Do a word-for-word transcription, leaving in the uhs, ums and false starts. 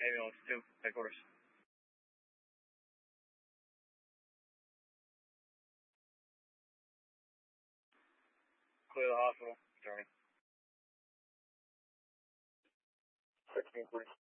Ambulance two, headquarters. Clear the hospital. Turning. sixteen, please.